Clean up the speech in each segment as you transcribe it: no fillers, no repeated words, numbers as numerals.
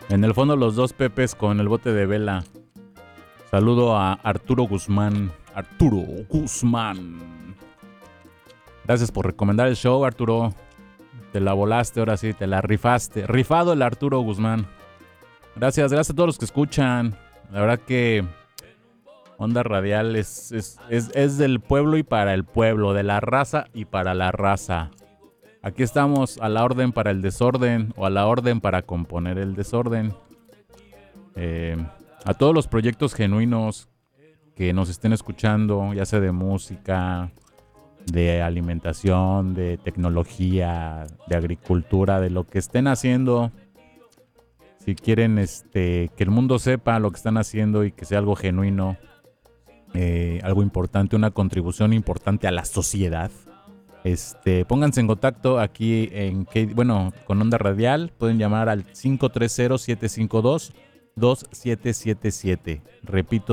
En el fondo los dos Pepes con el bote de vela. Saludo a Arturo Guzmán. Arturo Guzmán. Gracias por recomendar el show, Arturo. Te la volaste, ahora sí, te la rifaste. Rifado el Arturo Guzmán. Gracias a todos los que escuchan. La verdad que Onda Radial es del pueblo y para el pueblo, de la raza y para la raza. Aquí estamos a la orden para el desorden o a la orden para componer el desorden. A todos los proyectos genuinos que nos estén escuchando, ya sea de música, de alimentación, de tecnología, de agricultura, de lo que estén haciendo. Si quieren que el mundo sepa lo que están haciendo y que sea algo genuino, algo importante, una contribución importante a la sociedad, pónganse en contacto aquí con Onda Radial. Pueden llamar al 530-752-2777. Repito,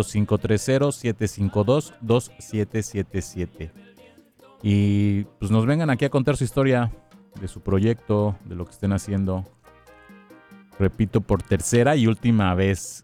530-752-2777. Y pues nos vengan aquí a contar su historia de su proyecto, de lo que estén haciendo. Repito por tercera y última vez,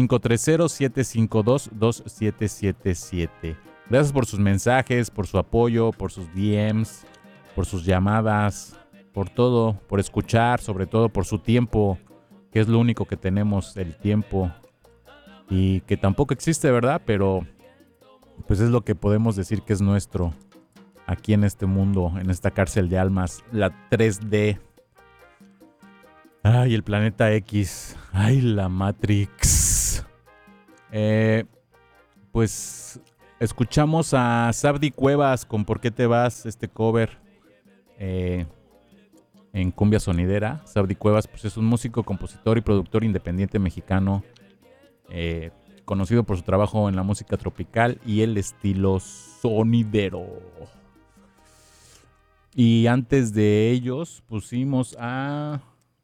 530-752-2777. Gracias por sus mensajes, por su apoyo, por sus DMs, por sus llamadas, por todo, por escuchar, sobre todo por su tiempo, que es lo único que tenemos, el tiempo. Y que tampoco existe, ¿verdad? Pero pues es lo que podemos decir que es nuestro aquí en este mundo, en esta cárcel de almas, la 3D. Ay, el planeta X. Ay, la Matrix. Pues escuchamos a Sabdi Cuevas con ¿Por qué te vas? Este cover en cumbia sonidera. Sabdi Cuevas pues es un músico, compositor y productor independiente mexicano, conocido por su trabajo en la música tropical y el estilo sonidero. Y antes de ellos pusimos a...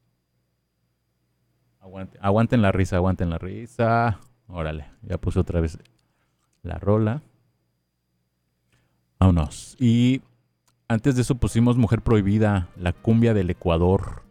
Aguanten la risa, aguanten la risa. Órale, ya puse otra vez la rola. Vámonos. Y antes de eso pusimos Mujer Prohibida, la cumbia del Ecuador.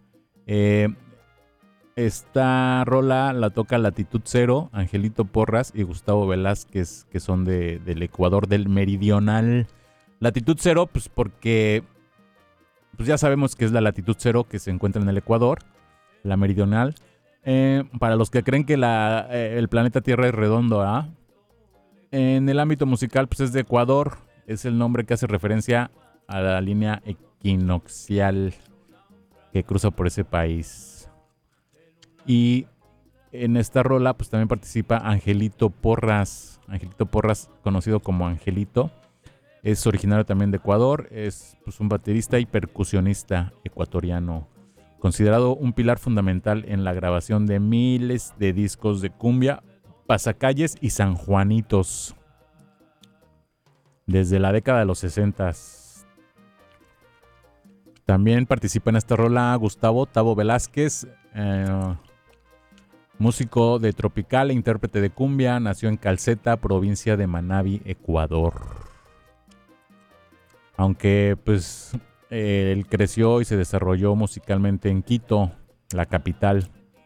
Esta rola la toca Latitud Cero, Angelito Porras y Gustavo Velázquez, que son del Ecuador, del meridional. Latitud Cero, pues porque pues ya sabemos que es la Latitud Cero que se encuentra en el Ecuador, la meridional. Para los que creen que el planeta Tierra es redondo, ¿ah? En el ámbito musical, pues es de Ecuador. Es el nombre que hace referencia a la línea equinoccial que cruza por ese país. Y en esta rola, pues también participa Angelito Porras. Angelito Porras, conocido como Angelito, es originario también de Ecuador. Es pues un baterista y percusionista ecuatoriano, considerado un pilar fundamental en la grabación de miles de discos de cumbia, pasacalles y sanjuanitos desde la década de los 60. También participa en esta rola Gustavo Tavo Velázquez, músico de tropical e intérprete de cumbia. Nació en Calceta, provincia de Manabí, Ecuador. Aunque pues él creció y se desarrolló musicalmente en Quito, la capital.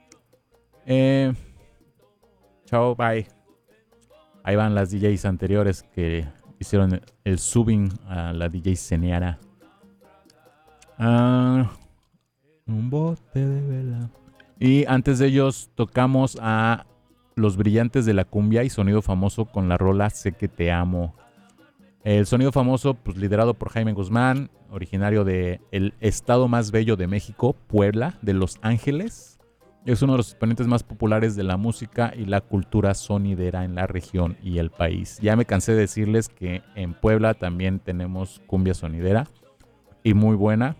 Chao, bye. Ahí van las DJs anteriores que hicieron el subbing a la DJ Ceneara. Un bote de vela. Y antes de ellos tocamos a Los Brillantes de la Cumbia y Sonido Famoso con la rola Sé que te amo. El Sonido Famoso, pues liderado por Jaime Guzmán, originario de el estado más bello de México, Puebla, de Los Ángeles. Es uno de los exponentes más populares de la música y la cultura sonidera en la región y el país. Ya me cansé de decirles que en Puebla también tenemos cumbia sonidera y muy buena.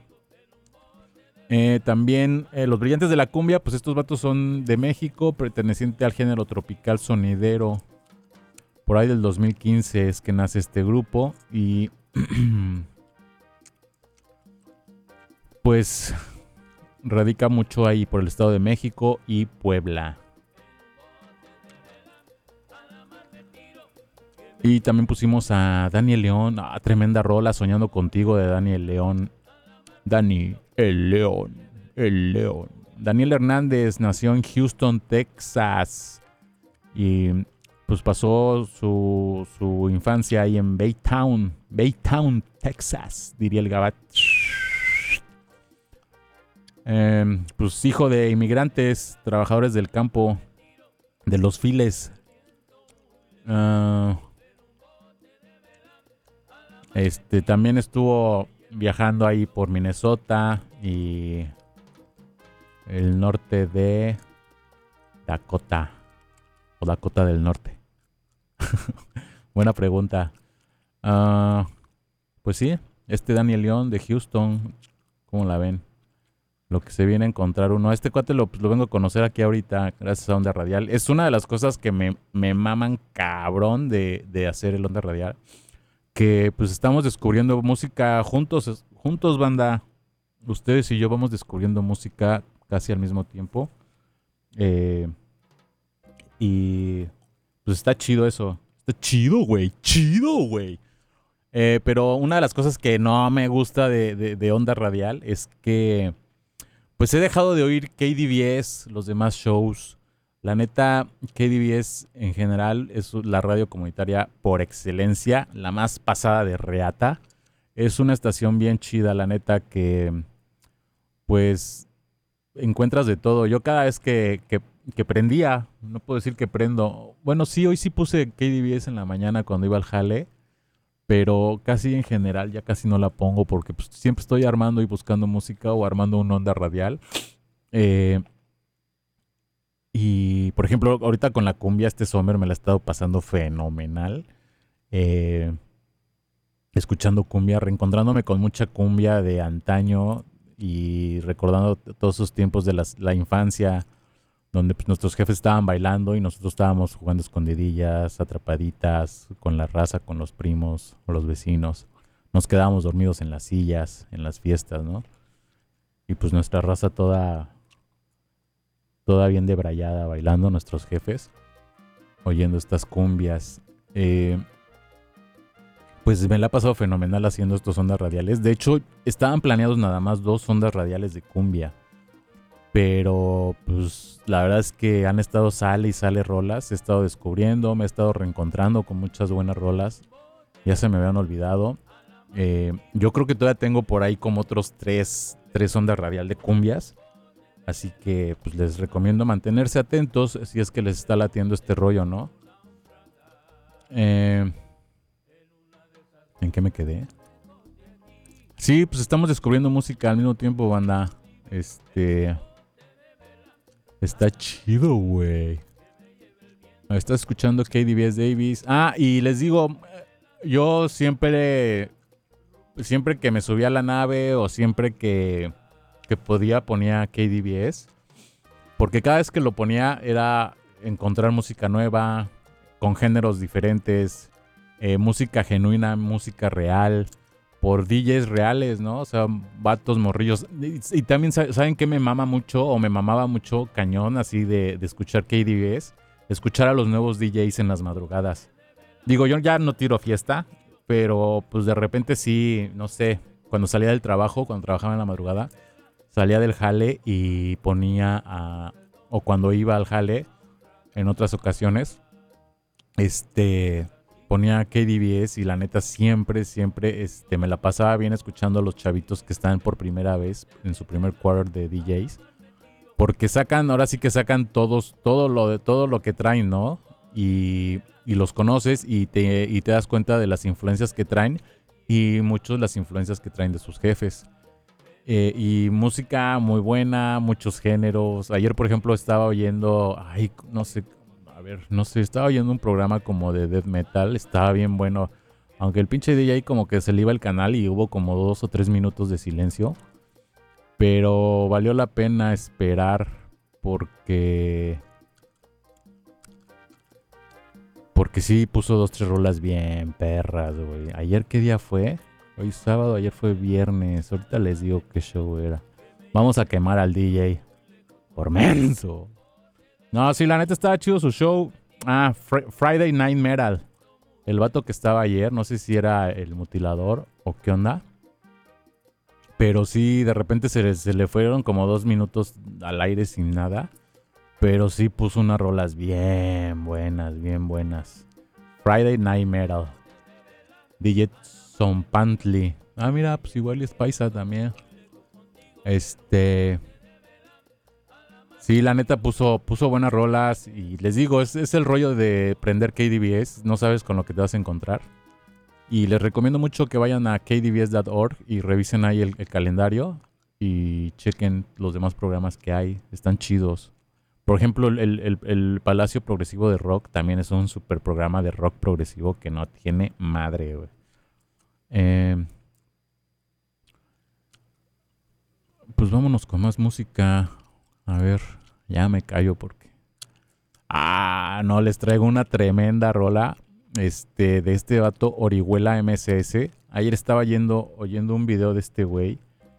También Los Brillantes de la Cumbia, pues estos vatos son de México, perteneciente al género tropical sonidero. Por ahí del 2015 es que nace este grupo y pues radica mucho ahí por el Estado de México y Puebla. Y también pusimos a Daniel León, tremenda rola, Soñando Contigo de Daniel León. Dani, el León, el León. Daniel Hernández nació en Houston, Texas. Y pues pasó su infancia ahí en Baytown, Texas, diría el Gabat. Pues hijo de inmigrantes, trabajadores del campo, de los files. También estuvo viajando ahí por Minnesota y el norte de Dakota o Dakota del Norte. Buena pregunta. Pues sí, Daniel León de Houston, ¿cómo la ven? Lo que se viene a encontrar uno. Este cuate lo vengo a conocer aquí ahorita, gracias a Onda Radial. Es una de las cosas que me maman cabrón de hacer el Onda Radial. Que pues estamos descubriendo música juntos, banda. Ustedes y yo vamos descubriendo música casi al mismo tiempo. Y pues está chido eso. Está chido, güey. Pero una de las cosas que no me gusta de Onda Radial es que pues he dejado de oír KDVS, los demás shows. La neta, KDVS en general es la radio comunitaria por excelencia, la más pasada de reata. Es una estación bien chida, la neta, que pues encuentras de todo. Yo cada vez que prendía, no puedo decir que prendo. Bueno, sí, hoy sí puse KDVS en la mañana cuando iba al jale, pero casi en general ya casi no la pongo porque pues, siempre estoy armando y buscando música o armando una onda radial. Y por ejemplo, ahorita con la cumbia, summer me la he estado pasando fenomenal. Escuchando cumbia, reencontrándome con mucha cumbia de antaño y recordando todos esos tiempos de la infancia, donde pues, nuestros jefes estaban bailando y nosotros estábamos jugando escondidillas, atrapaditas, con la raza, con los primos o los vecinos. Nos quedábamos dormidos en las sillas, en las fiestas, ¿no? Y pues nuestra raza toda bien debrayada, bailando, nuestros jefes, oyendo estas cumbias. Pues me la ha pasado fenomenal haciendo estos ondas radiales. De hecho, estaban planeados nada más 2 ondas radiales de cumbia. Pero pues la verdad es que han estado sale y sale rolas. He estado descubriendo, me he estado reencontrando con muchas buenas rolas. Ya se me habían olvidado. Yo creo que todavía tengo por ahí como otros 3 ondas radial de cumbias. Así que pues les recomiendo mantenerse atentos si es que les está latiendo este rollo, ¿no? ¿En qué me quedé? Sí, pues estamos descubriendo música al mismo tiempo, banda. Está chido, güey. Estás escuchando KDVS Davis. Y les digo, yo siempre que me subía a la nave o siempre que podía ponía KDVS. Porque cada vez que lo ponía era encontrar música nueva, con géneros diferentes, música genuina, música real, por DJs reales, ¿no? O sea, vatos, morrillos. Y también, ¿saben qué me mama mucho o me mamaba mucho cañón así de escuchar KDVS? Escuchar a los nuevos DJs en las madrugadas. Digo, yo ya no tiro fiesta, pero pues de repente sí, no sé, cuando salía del trabajo, cuando trabajaba en la madrugada, salía del jale y ponía o cuando iba al jale, en otras ocasiones, ponía KDVS y la neta siempre me la pasaba bien escuchando a los chavitos que están por primera vez en su primer quarter de DJs. Porque ahora sí que sacan todo lo que traen, ¿no? Y los conoces y te das cuenta de las influencias que traen y muchos las influencias que traen de sus jefes. Y música muy buena, muchos géneros. Ayer, por ejemplo, estaba oyendo, estaba oyendo un programa como de death metal, estaba bien bueno. Aunque el pinche DJ como que se le iba el canal y hubo como 2 o 3 minutos de silencio. Pero valió la pena esperar porque sí puso 2, 3 rolas bien perras, güey. ¿Ayer qué día fue? Hoy sábado, ayer fue viernes. Ahorita les digo qué show era. Vamos a quemar al DJ. Por menso. No, sí, la neta estaba chido su show. Friday Night Metal. El vato que estaba ayer, no sé si era el Mutilador o qué onda. Pero sí, de repente se le fueron como 2 minutos al aire sin nada. Pero sí puso unas rolas bien buenas, bien buenas. Friday Night Metal. DJ Zompantli. Ah, mira, pues igual es paisa también. Sí, la neta puso buenas rolas. Y les digo, es el rollo de prender KDBS. No sabes con lo que te vas a encontrar. Y les recomiendo mucho que vayan a kdbs.org y revisen ahí el calendario. Y chequen los demás programas que hay. Están chidos. Por ejemplo, el Palacio Progresivo de Rock también es un super programa de rock progresivo que no tiene madre, güey. Pues vámonos con más música. A ver, ya me callo porque... no, les traigo una tremenda rola de este vato Orihuela MSS. Ayer estaba oyendo un video de este güey.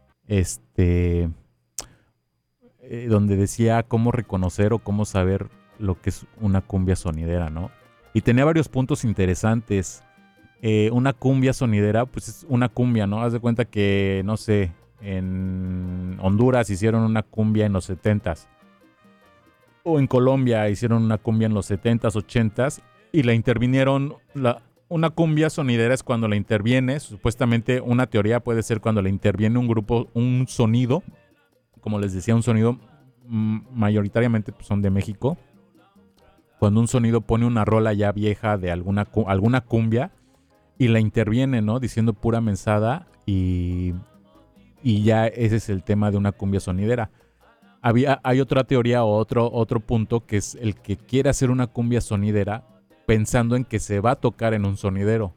Donde decía cómo reconocer o cómo saber lo que es una cumbia sonidera, ¿no? Y tenía varios puntos interesantes. Una cumbia sonidera, pues es una cumbia, ¿no? Haz de cuenta que, no sé, en Honduras hicieron una cumbia en los 70s. O en Colombia hicieron una cumbia en los 70s, 80s. Y la intervinieron... Una cumbia sonidera es cuando la interviene. Supuestamente una teoría puede ser cuando la interviene un grupo, un sonido. Como les decía, un sonido mayoritariamente pues, son de México. Cuando un sonido pone una rola ya vieja de alguna cumbia y la interviene, ¿no? Diciendo pura mensada y ya ese es el tema de una cumbia sonidera. Hay otra teoría o otro punto que es el que quiere hacer una cumbia sonidera pensando en que se va a tocar en un sonidero.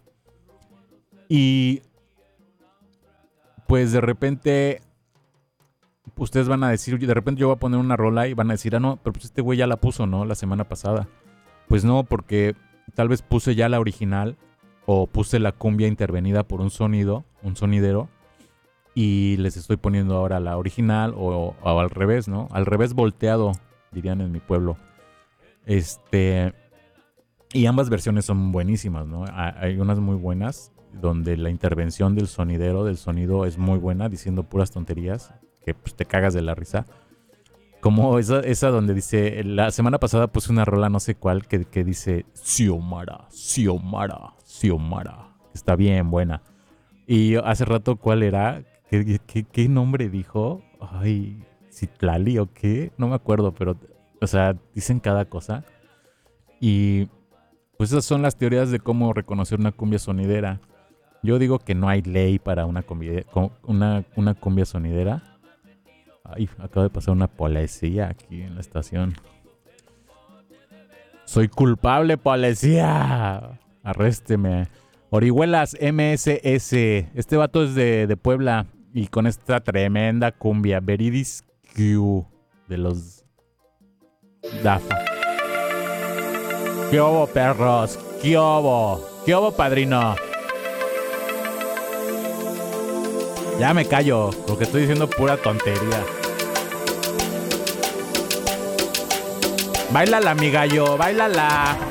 Y pues de repente... ustedes van a decir, de repente yo voy a poner una rola y van a decir, no, pero pues este güey ya la puso, ¿no? La semana pasada. Pues no, porque tal vez puse ya la original o puse la cumbia intervenida por un sonidero, y les estoy poniendo ahora la original o al revés, ¿no? Al revés volteado, dirían en mi pueblo. Y ambas versiones son buenísimas, ¿no? Hay unas muy buenas donde la intervención del sonido es muy buena, diciendo puras tonterías que pues, te cagas de la risa. Como esa donde dice, la semana pasada puse una rola no sé cuál que dice Xiomara, Xiomara, Xiomara. Está bien buena. Y hace rato, ¿cuál era? ¿Qué nombre dijo? Ay, Citlali o qué, no me acuerdo, pero, o sea, dicen cada cosa. Y pues esas son las teorías de cómo reconocer una cumbia sonidera. Yo digo que no hay ley para una cumbia sonidera. Ay, acaba de pasar una policía aquí en la estación. Soy culpable, policía. Arrésteme. Orihuelas MSS. Este vato es de Puebla. Y con esta tremenda cumbia. Veridis Q. De los DAFA. ¿Qué hubo, perros? ¿Qué hubo? ¿Qué hubo, padrino? Ya me callo, porque estoy diciendo pura tontería. Báilala, mi gallo, báilala.